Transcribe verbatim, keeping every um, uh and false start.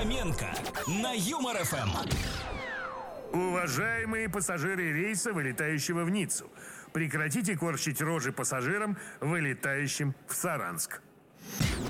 Фоменко на Юмор эф эм. Уважаемые пассажиры рейса, вылетающего в Ниццу, прекратите корчить рожи пассажирам, вылетающим в Саранск.